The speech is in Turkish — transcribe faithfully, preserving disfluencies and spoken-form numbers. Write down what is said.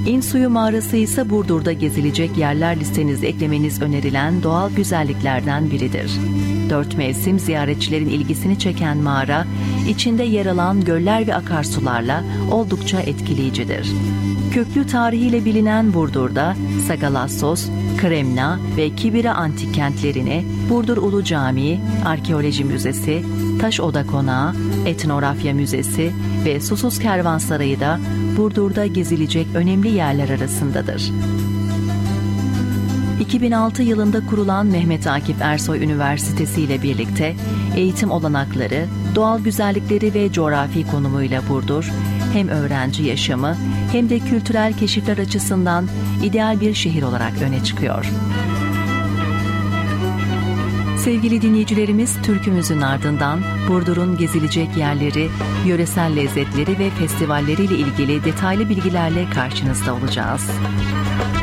İnsuyu Mağarası ise Burdur'da gezilecek yerler listenize eklemeniz önerilen doğal güzelliklerden biridir. Dört mevsim ziyaretçilerin ilgisini çeken mağara, içinde yer alan göller ve akarsularla oldukça etkileyicidir. Köklü tarihiyle bilinen Burdur'da Sagalassos, Kremna ve Kibira antik kentlerini, Burdur Ulu Camii, Arkeoloji Müzesi, Taş Oda Konağı, Etnografya Müzesi ve Susuz Kervansarayı da Burdur'da gezilecek önemli yerler arasındadır. iki bin altı yılında kurulan Mehmet Akif Ersoy Üniversitesi ile birlikte eğitim olanakları, doğal güzellikleri ve coğrafi konumuyla Burdur, hem öğrenci yaşamı hem de kültürel keşifler açısından ideal bir şehir olarak öne çıkıyor. Sevgili dinleyicilerimiz, türkümüzün ardından Burdur'un gezilecek yerleri, yöresel lezzetleri ve festivalleriyle ilgili detaylı bilgilerle karşınızda olacağız.